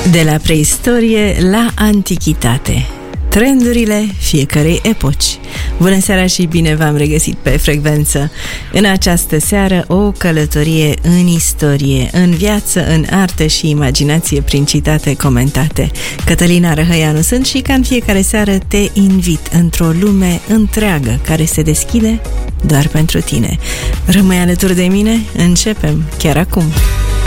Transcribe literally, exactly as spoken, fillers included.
De la preistorie la antichitate. Trendurile fiecărei epoci. Bună seara și bine v-am regăsit pe frecvență. În această seară o călătorie în istorie, în viață, în artă și imaginație prin citate comentate. Cătălina Răhăianu sunt și ca în fiecare seară te invit într-o lume întreagă care se deschide doar pentru tine. Rămâi alături de mine, începem chiar acum.